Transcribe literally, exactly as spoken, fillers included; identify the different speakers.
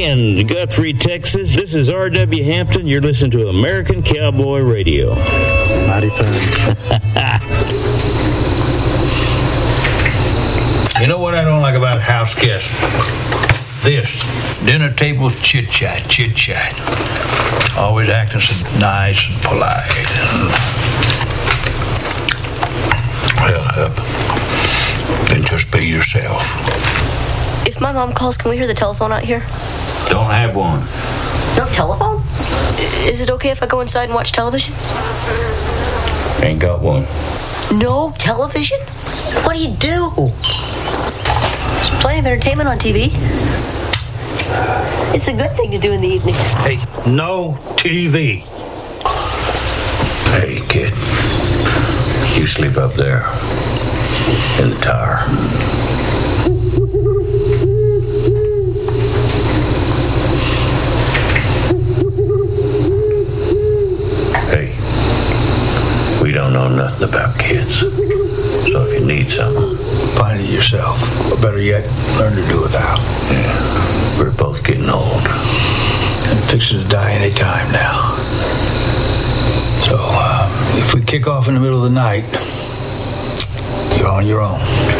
Speaker 1: in Guthrie, Texas. This is R W Hampton. You're listening to American Cowboy Radio.
Speaker 2: Mighty fun.
Speaker 3: You know what I don't like about house guests? This. Dinner table chit-chat, chit-chat. Always acting so nice and polite. Well, Hub, then just be yourself.
Speaker 4: If my mom calls, can we hear the telephone out here?
Speaker 5: Don't have one.
Speaker 4: No telephone? Is it okay if I go inside and watch television?
Speaker 5: Ain't got one.
Speaker 4: No television? What do you do? There's plenty of entertainment on T V. It's a good thing to do in the evenings.
Speaker 3: Hey, no T V.
Speaker 5: Hey, kid. You sleep up there in the tower. Hey, we don't know nothing about kids. So if you need something,
Speaker 3: Find it yourself. Or better yet, learn to do without.
Speaker 5: yeah, we're both getting old.
Speaker 3: And fixing to die any time now. So, uh, if we kick off in the middle of the night, you're on your own.